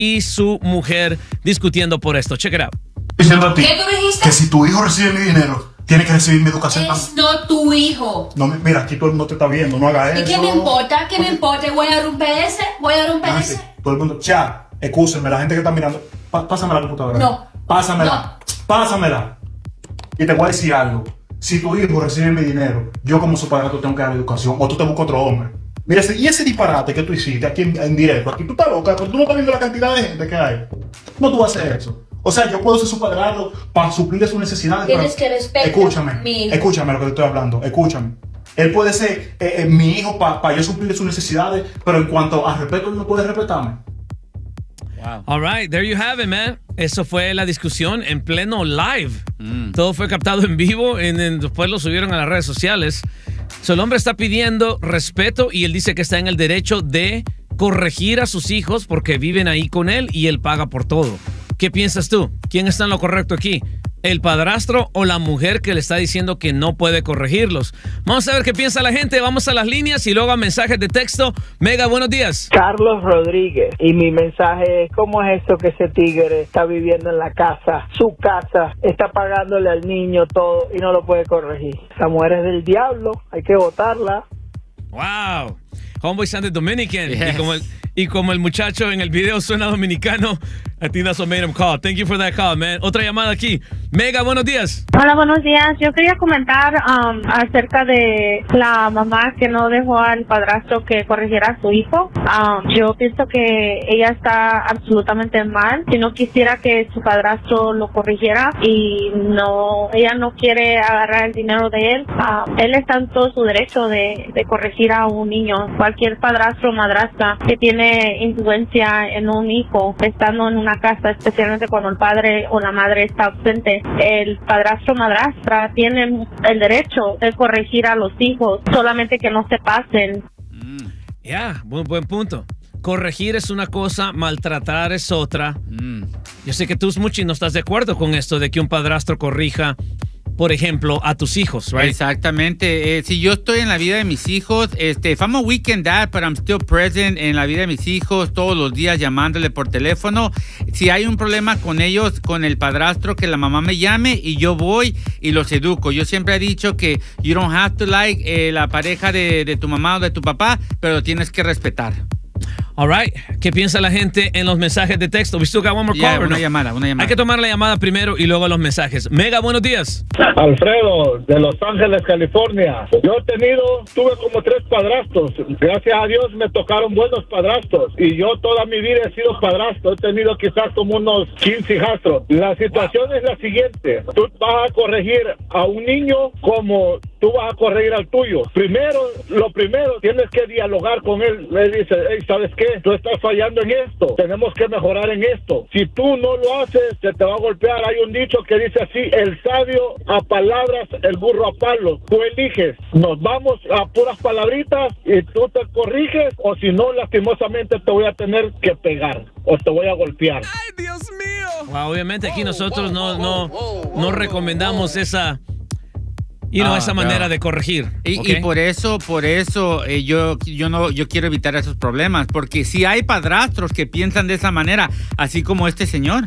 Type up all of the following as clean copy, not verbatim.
y su mujer discutiendo por esto. Check it out. Diciendo a ti ¿Qué tú dijiste? que si tu hijo recibe mi dinero, tiene que recibir mi educación. Es no tu hijo. No, mira, aquí todo el mundo te está viendo, no haga eso. ¿Y qué me importa? ¿Qué me importa? ¿Voy a romper ese? ¿Voy a romper Ah, sí. ese? Todo el mundo, chat, escúsenme, la gente que está mirando, pásame la computadora. No. Pásamela. Pásamela. Y te voy a decir algo. Si tu hijo recibe mi dinero, yo como su padre tengo que dar educación, o tú te buscas otro hombre. Mira, y ese disparate que tú hiciste aquí en directo, aquí tú estás loca, pero tú no estás viendo la cantidad de gente que hay. No tú vas a hacer eso. O sea, yo puedo ser su padrastro para suplirle sus necesidades. Tienes que respetar Escúchame, mi hijo. escúchame lo que te estoy hablando, escúchame. Él puede ser mi hijo para yo suplirle sus necesidades, pero en cuanto a respeto, él no puede respetarme. Wow. All right, there you have it, man. Eso fue la discusión en pleno live. Todo fue captado en vivo, después lo subieron a las redes sociales. So, el hombre está pidiendo respeto y él dice que está en el derecho de corregir a sus hijos porque viven ahí con él y él paga por todo. ¿Qué piensas tú? ¿Quién está en lo correcto aquí? ¿El padrastro o la mujer que le está diciendo que no puede corregirlos? Vamos a ver qué piensa la gente. Vamos a las líneas y luego a mensajes de texto. Mega, buenos días. Carlos Rodríguez. Y mi mensaje es, ¿cómo es esto que ese tigre está viviendo en la casa, su casa, está pagándole al niño todo y no lo puede corregir? Esa mujer es del diablo, hay que votarla. Wow. Homeboy sounded Dominican. Yes. Y como el muchacho en el video suena dominicano, I think that's what made him call. Thank you for that call, man. Otra llamada aquí. Mega, buenos días. Hola, buenos días. Yo quería comentar acerca de la mamá que no dejó al padrastro que corrigiera a su hijo. Yo pienso que ella está absolutamente mal. Si no quisiera que su padrastro lo corrigiera y ella no quiere agarrar el dinero de él, él está en todo su derecho de corregir a un niño. Cualquier padrastro o madrastra que tiene influencia en un hijo estando en una casa, especialmente cuando el padre o la madre está ausente, el padrastro o madrastra tienen el derecho de corregir a los hijos, solamente que no se pasen. Buen punto. Corregir es una cosa, maltratar es otra. Yo sé que tú, Smuchi, no estás de acuerdo con esto de que un padrastro corrija, por ejemplo, a tus hijos, right? Exactamente. Si yo estoy en la vida de mis hijos, if I'm a weekend dad, but I'm still present en la vida de mis hijos todos los días llamándole por teléfono, si hay un problema con ellos, con el padrastro, que la mamá me llame y yo voy y los educo. Yo siempre he dicho que you don't have to like la pareja de tu mamá o de tu papá, pero lo tienes que respetar. All right. ¿Qué piensa la gente en los mensajes de texto? We still got one more call, una llamada. Hay que tomar la llamada primero y luego los mensajes. Mega, buenos días. Alfredo, de Los Ángeles, California. Yo tuve como 3 padrastros. Gracias a Dios me tocaron buenos padrastros. Y yo toda mi vida he sido padrastro. He tenido quizás como unos 15 hijastros. La situación es la siguiente. Tú vas a corregir a un niño como tú vas a corregir al tuyo. Lo primero, tienes que dialogar con él. Le dices, hey, ¿sabes qué? Tú estás fallando en esto. Tenemos que mejorar en esto. Si tú no lo haces, se te va a golpear. Hay un dicho que dice así, el sabio a palabras, el burro a palos. Tú eliges. Nos vamos a puras palabritas y tú te corriges, o si no, lastimosamente te voy a tener que pegar o te voy a golpear. ¡Ay, Dios mío! Well, obviamente aquí nosotros no recomendamos esa... esa manera de corregir. Y por eso yo quiero evitar esos problemas, porque si hay padrastros que piensan de esa manera, así como este señor.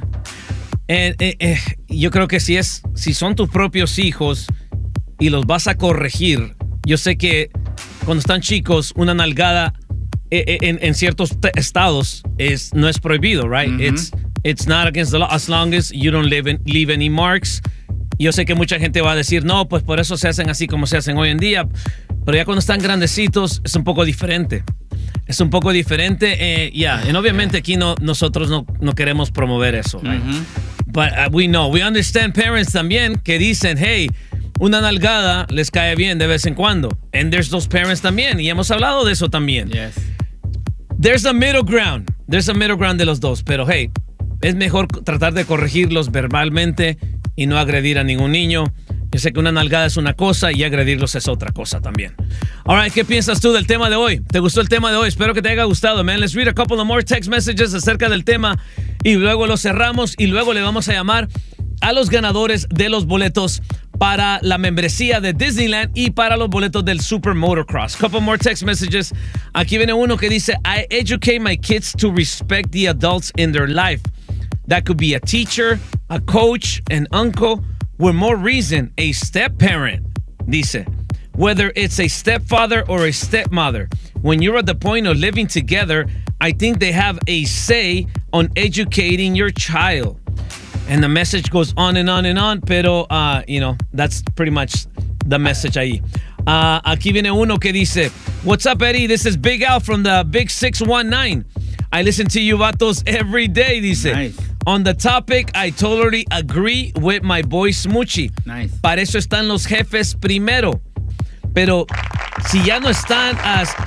Yo creo que si son tus propios hijos y los vas a corregir, yo sé que cuando están chicos, una nalgada en ciertos estados no es prohibido, right? It's not against the law as long as you don't leave any marks. Yo sé que mucha gente va a decir, no, pues por eso se hacen así como se hacen hoy en día. Pero ya cuando están grandecitos es un poco diferente. Es un poco diferente. Y obviamente aquí nosotros no queremos promover eso. Right? But we understand parents también que dicen, hey, una nalgada les cae bien de vez en cuando. And there's those parents también. Y hemos hablado de eso también. Yes. There's a middle ground. There's a middle ground de los dos. Pero hey, es mejor tratar de corregirlos verbalmente y no agredir a ningún niño. Yo sé que una nalgada es una cosa y agredirlos es otra cosa también. All right, ¿qué piensas tú del tema de hoy? ¿Te gustó el tema de hoy? Espero que te haya gustado, man. Let's read a couple of more text messages acerca del tema y luego lo cerramos y luego le vamos a llamar a los ganadores de los boletos para la membresía de Disneyland y para los boletos del Super Motocross. Couple more text messages. Aquí viene uno que dice, I educate my kids to respect the adults in their life. That could be a teacher, a coach, an uncle, with more reason, a step-parent. Dice, whether it's a stepfather or a stepmother, when you're at the point of living together, I think they have a say on educating your child. And the message goes on and on and on, pero, that's pretty much the message ahí. Aquí viene uno que dice, what's up, Eddie? This is Big Al from the Big 619. I listen to you vatos every day, dice. Nice. On the topic, I totally agree with my boy Smoochie. Nice. Para eso están los jefes primero. Pero si ya no están,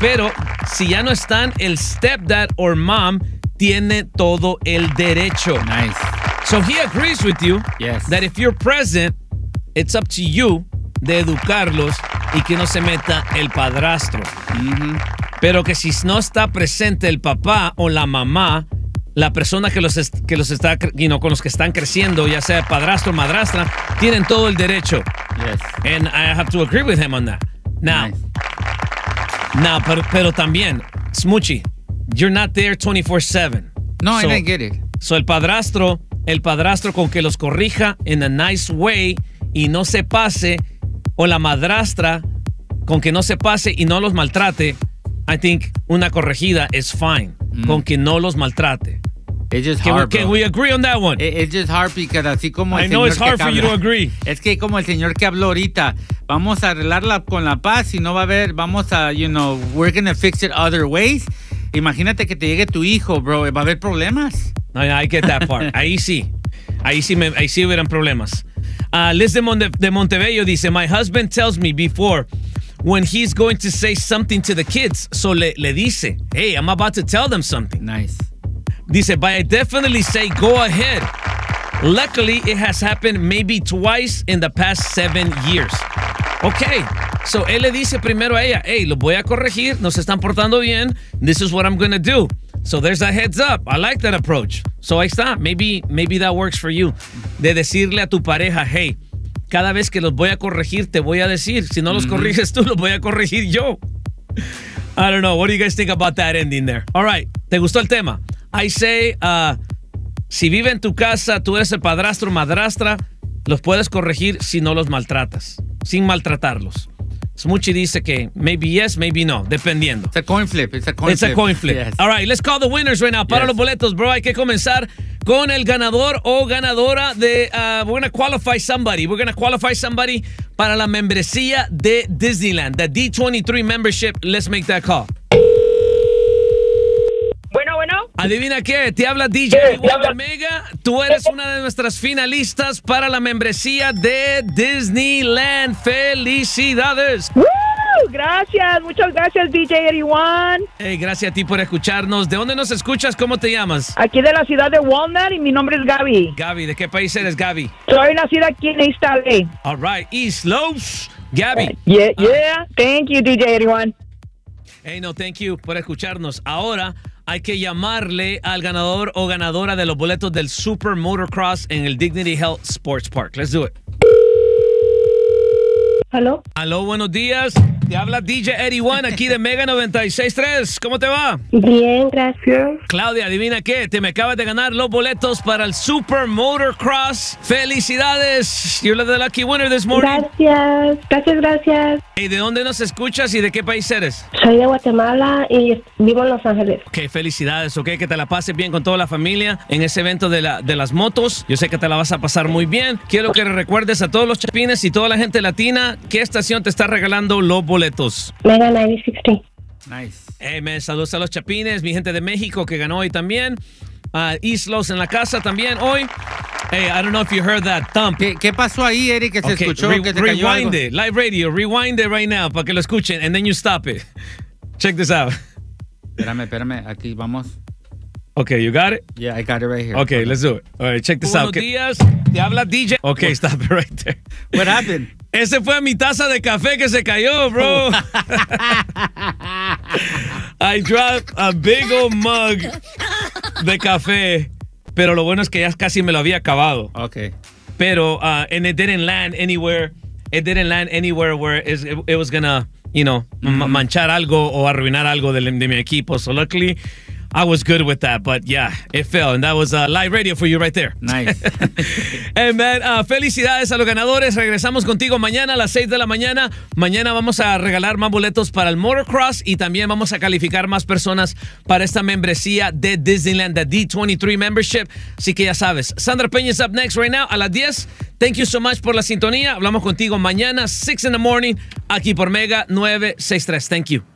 el stepdad or mom tiene todo el derecho. Nice. So he agrees with you that if you're present, it's up to you de educarlos y que no se meta el padrastro. Mm-hmm. Pero que si no está presente el papá o la mamá, la persona que los está, con los que están creciendo, ya sea padrastro o madrastra, tienen todo el derecho. Yes. And I have to agree with him on that. Now, pero también, Smoochie, you're not there 24/7. No, I didn't get it. So el padrastro con que los corrija in a nice way y no se pase, o la madrastra con que no se pase y no los maltrate, I think una corregida is fine. Con que no los maltrate. It's just hard, Can we agree on that one? It's just hard because así como el I know señor it's hard que for you to agree. Es que como el señor que habló ahorita, vamos a arreglarla con la paz y no va a haber, vamos a, we're gonna fix it other ways. Imagínate que te llegue tu hijo, bro, va a haber problemas. No, I get that part. Ahí sí hubieran problemas. Liz de Montebello dice, my husband tells me before when he's going to say something to the kids. So le dice, hey, I'm about to tell them something. Nice. Dice, but I definitely say go ahead. Luckily, it has happened maybe twice in the past 7 years. Okay. So él le dice primero a ella, hey, lo voy a corregir, no se están portando bien. This is what I'm going to do. So there's a heads up. I like that approach. So ahí está. Maybe that works for you. De decirle a tu pareja, hey, cada vez que los voy a corregir, te voy a decir. Si no los corriges tú, los voy a corregir yo. I don't know. What do you guys think about that ending there? All right. ¿Te gustó el tema? I say, si vive en tu casa, tú eres el padrastro o madrastra, los puedes corregir si no los maltratas, sin maltratarlos. Smoochie dice que maybe yes, maybe no, dependiendo. It's a coin flip. It's a coin flip. Yes. All right, let's call the winners right now. Para los boletos, bro, hay que comenzar con el ganador o ganadora de... we're going to qualify somebody. We're going to qualify somebody para la membresía de Disneyland, the D23 membership. Let's make that call. Bueno. Adivina qué, te habla DJ Mega. Tú eres una de nuestras finalistas para la membresía de Disneyland. ¡Felicidades! Gracias, muchas gracias DJ 81. Hey, gracias a ti por escucharnos. ¿De dónde nos escuchas? ¿Cómo te llamas? Aquí de la ciudad de Walnut y mi nombre es Gaby. Gaby, ¿de qué país eres, Gaby? Soy nacida aquí en East LA. All right, East Los. Gaby. Yeah. Thank you, DJ 81. Hey, no, thank you por escucharnos. Ahora hay que llamarle al ganador o ganadora de los boletos del Super Motocross en el Dignity Health Sports Park. Let's do it. ¿Aló? Aló, buenos días. Te habla DJ 81 aquí de Mega 96.3. ¿Cómo te va? Bien, gracias. Claudia, adivina qué. Te me acabas de ganar los boletos para el Super Motocross. ¡Felicidades! You're the lucky winner this morning. Gracias. ¿Y de dónde nos escuchas y de qué país eres? Soy de Guatemala y vivo en Los Ángeles. Ok, felicidades, ok, que te la pases bien con toda la familia en ese evento de las motos. Yo sé que te la vas a pasar muy bien. Quiero que recuerdes a todos los chapines y toda la gente latina qué estación te está regalando los boletos. Mega 96.3. Nice. Hey, man, saludos a los chapines, mi gente de México que ganó hoy también. East Los en la casa también hoy. Hey, I don't know if you heard that thump. ¿Qué pasó ahí, Eric, que se escuchó? Que se cayó rewind algo? it, live radio, rewind it right now para que lo escuchen and then you stop it. Check this out. Espérame, aquí vamos. Okay, you got it? Yeah, I got it right here. Okay, let's do it. All right, check this out. Buenos días, te habla DJ. Okay, stop it right there. What happened? Ese fue mi taza de café que se cayó, bro. I dropped a big old mug de café, pero lo bueno es que ya casi me lo había acabado. Okay. pero and it didn't land anywhere. It didn't land anywhere where it was gonna, manchar algo o arruinar algo de mi equipo. So luckily, I was good with that, but yeah, it fell, and that was live radio for you right there. Nice. Hey, man, felicidades a los ganadores. Regresamos contigo mañana a las 6 de la mañana. Mañana vamos a regalar más boletos para el motocross y también vamos a calificar más personas para esta membresía de Disneyland, the D23 membership. Así que ya sabes, Sandra Peña is up next right now a las 10. Thank you so much por la sintonía. Hablamos contigo mañana, 6 in the morning, aquí por Mega 963. Thank you.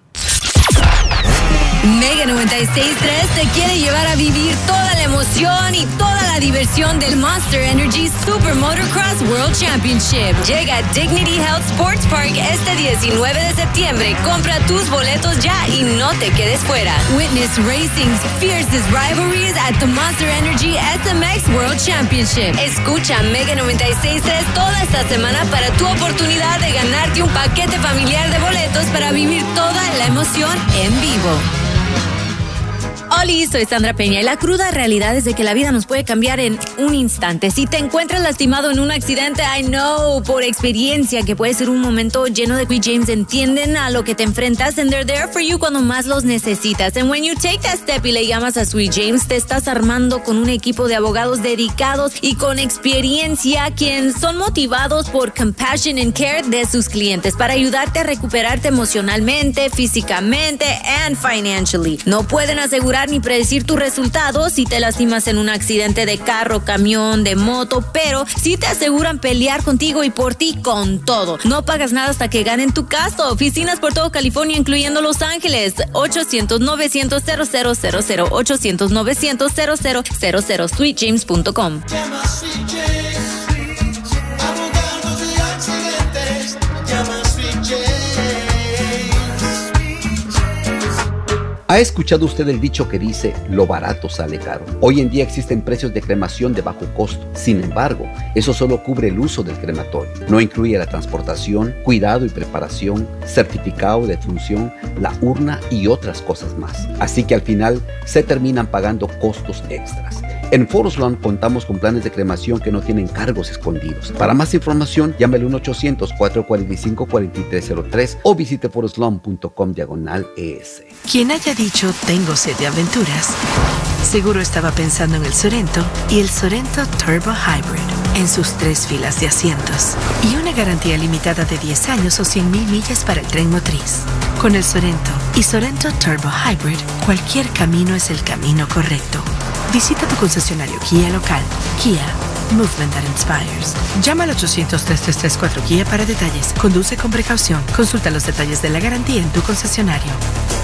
Mega 96.3 te quiere llevar a vivir toda la emoción y toda la diversión del Monster Energy Super Motocross World Championship. Llega a Dignity Health Sports Park este 19 de septiembre. Compra tus boletos ya y no te quedes fuera. Witness racing's fiercest rivalries at the Monster Energy SMX World Championship. Escucha Mega 96.3 toda esta semana para tu oportunidad de ganarte un paquete familiar de boletos para vivir toda la emoción en vivo. Oli, soy Sandra Peña y la cruda realidad es de que la vida nos puede cambiar en un instante. Si te encuentras lastimado en un accidente, I know por experiencia que puede ser un momento lleno de Sweet James. Entienden a lo que te enfrentas and they're there for you cuando más los necesitas. And when you take that step y le llamas a Sweet James, te estás armando con un equipo de abogados dedicados y con experiencia quienes son motivados por compassion and care de sus clientes para ayudarte a recuperarte emocionalmente, físicamente and financially. No pueden asegurar ni predecir tus resultados si te lastimas en un accidente de carro, camión, de moto, pero sí te aseguran pelear contigo y por ti con todo. No pagas nada hasta que ganen tu caso. Oficinas por todo California, incluyendo Los Ángeles. 800-900-0000. 800-900-0000. SweetJames.com. ¿Ha escuchado usted el dicho que dice, lo barato sale caro? Hoy en día existen precios de cremación de bajo costo. Sin embargo, eso solo cubre el uso del crematorio. No incluye la transportación, cuidado y preparación, certificado de defunción, la urna y otras cosas más. Así que al final se terminan pagando costos extras. En Forest Lawn contamos con planes de cremación que no tienen cargos escondidos. Para más información, llame al 1-800-445-4303 o visite forestlawn.com/ES. Quien haya dicho tengo sed de aventuras, seguro estaba pensando en el Sorento y el Sorento Turbo Hybrid en sus 3 filas de asientos y una garantía limitada de 10 años o 100,000 millas para el tren motriz. Con el Sorento y Sorento Turbo Hybrid, cualquier camino es el camino correcto. Visita tu concesionario Kia local. Kia, movement that inspires. Llama al 800-333-4Kia para detalles. Conduce con precaución. Consulta los detalles de la garantía en tu concesionario.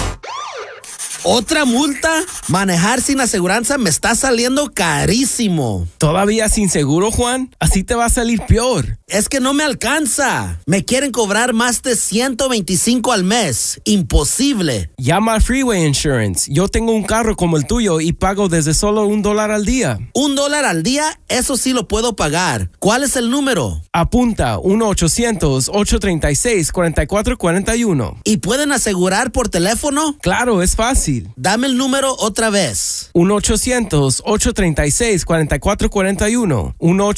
¿Otra multa? Manejar sin aseguranza me está saliendo carísimo. ¿Todavía sin seguro, Juan? Así te va a salir peor. Es que no me alcanza. Me quieren cobrar más de $125 al mes. Imposible. Llama a Freeway Insurance. Yo tengo un carro como el tuyo y pago desde solo $1 al día. ¿$1 al día? Eso sí lo puedo pagar. ¿Cuál es el número? Apunta 1-800-836-4441. ¿Y pueden asegurar por teléfono? Claro, es fácil. Dame el número otra vez. 1-800-836-4441.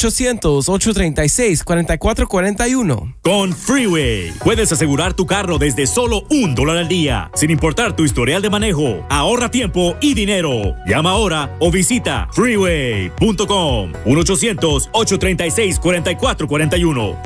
1-800-836-4441. Con Freeway puedes asegurar tu carro desde solo $1 al día, sin importar tu historial de manejo. Ahorra tiempo y dinero. Llama ahora o visita freeway.com. 1-800-836-4441.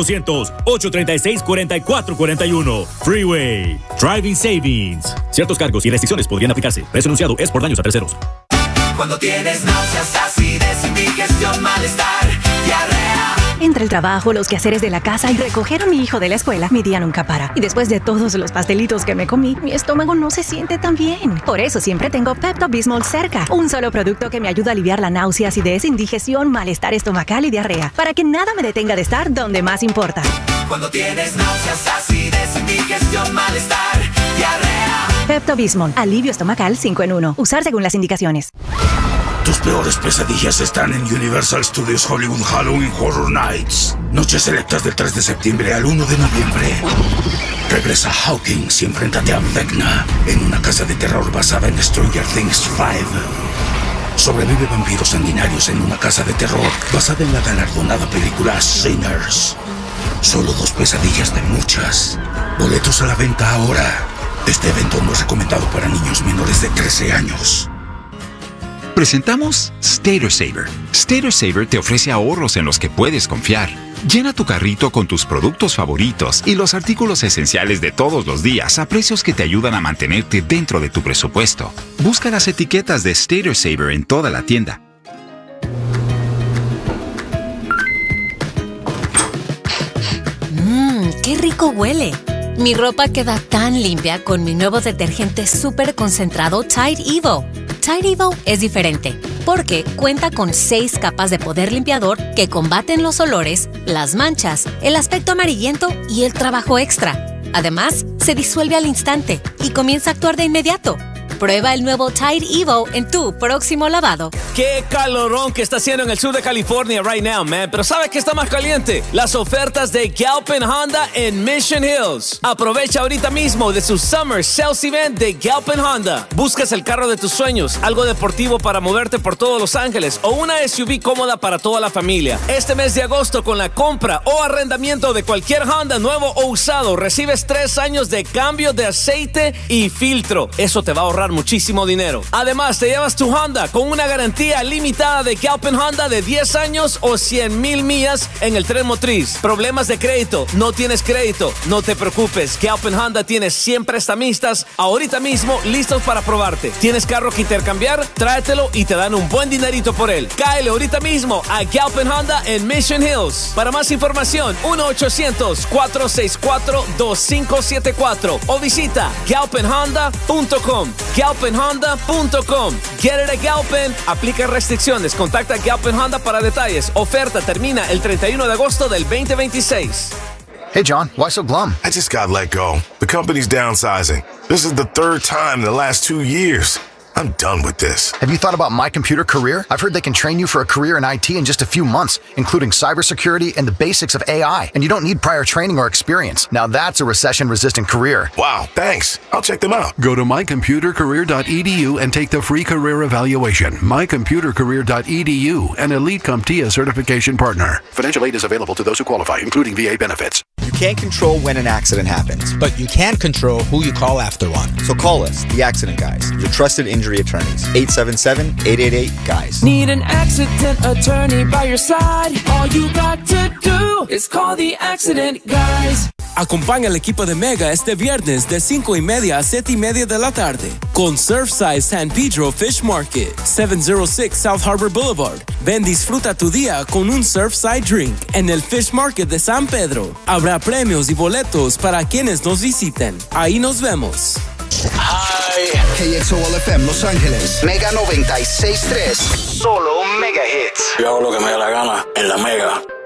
1-800-836-4441. Freeway. Driving Savings. Ciertos cargos y restricciones podrían aplicarse. Precio anunciado es por daños a terceros. Cuando tienes náuseas, acidez, indigestión, malestar, diarrea. Entre el trabajo, los quehaceres de la casa y recoger a mi hijo de la escuela, mi día nunca para. Y después de todos los pastelitos que me comí, mi estómago no se siente tan bien. Por eso siempre tengo Pepto-Bismol cerca. Un solo producto que me ayuda a aliviar la náusea, acidez, indigestión, malestar estomacal y diarrea. Para que nada me detenga de estar donde más importa. Cuando tienes náuseas, acidez, indigestión, malestar, diarrea. Pepto-Bismol, alivio estomacal 5 en 1. Usar según las indicaciones. Tus peores pesadillas están en Universal Studios Hollywood Halloween Horror Nights. Noches selectas del 3 de septiembre al 1 de noviembre. Regresa Hawkins y enfréntate a Vecna en una casa de terror basada en Stranger Things 5. Sobrevive vampiros sanguinarios en una casa de terror basada en la galardonada película Sinners. Solo 2 pesadillas de muchas. Boletos a la venta ahora. Este evento no es recomendado para niños menores de 13 años. Presentamos Stater Saver. Stater Saver te ofrece ahorros en los que puedes confiar. Llena tu carrito con tus productos favoritos y los artículos esenciales de todos los días a precios que te ayudan a mantenerte dentro de tu presupuesto. Busca las etiquetas de Stater Saver en toda la tienda. ¡Qué rico huele! Mi ropa queda tan limpia con mi nuevo detergente súper concentrado Tide Evo. Tide Evo es diferente porque cuenta con 6 capas de poder limpiador que combaten los olores, las manchas, el aspecto amarillento y el trabajo extra. Además, se disuelve al instante y comienza a actuar de inmediato. Prueba el nuevo Tide Evo en tu próximo lavado. Qué calorón que está haciendo en el sur de California right now, man. Pero ¿sabes qué está más caliente? Las ofertas de Galpin Honda en Mission Hills. Aprovecha ahorita mismo de su Summer Sales Event de Galpin Honda. Buscas el carro de tus sueños, algo deportivo para moverte por todo Los Ángeles o una SUV cómoda para toda la familia. Este mes de agosto, con la compra o arrendamiento de cualquier Honda nuevo o usado, recibes 3 años de cambio de aceite y filtro. Eso te va a ahorrar muchísimo dinero. Además, te llevas tu Honda con una garantía limitada de Galpin Honda de 10 años o 100,000 millas en el tren motriz. Problemas de crédito, no tienes crédito, no te preocupes. Galpin Honda tiene 100 prestamistas ahorita mismo listos para probarte. ¿Tienes carro que intercambiar? Tráetelo y te dan un buen dinerito por él. Cáele ahorita mismo a Galpin Honda en Mission Hills. Para más información, 1-800-464-2574 o visita galpinhonda.com. GalpinHonda.com. Get it at Galpin. Aplica restricciones. Contacta a Galpin Honda para detalles. Oferta termina el 31 de agosto del 2026. Hey, John, why so glum? I just got let go. The company's downsizing. This is the 3rd time in the last 2 years. I'm done with this. Have you thought about My Computer Career? I've heard they can train you for a career in IT in just a few months, including cybersecurity and the basics of AI. And you don't need prior training or experience. Now that's a recession-resistant career. Wow, thanks. I'll check them out. Go to mycomputercareer.edu and take the free career evaluation. mycomputercareer.edu, an Elite CompTIA certification partner. Financial aid is available to those who qualify, including VA benefits. You can't control when an accident happens, but you can control who you call after one. So call us, the Accident Guys, your trusted injury attorneys. 877-888-GUYS. Need an accident attorney by your side? All you got to do is call the Accident Guys. Acompaña al equipo de Mega este viernes de 5:30 a 7:30 de la tarde con Surfside San Pedro Fish Market, 706 South Harbor Boulevard. Ven, disfruta tu día con un Surfside Drink en el Fish Market de San Pedro. Habrá premios y boletos para quienes nos visiten. Ahí nos vemos. Hi. KXOL FM Los Ángeles, Mega 96.3, solo Mega Hits. Yo hago lo que me da la gana en la Mega.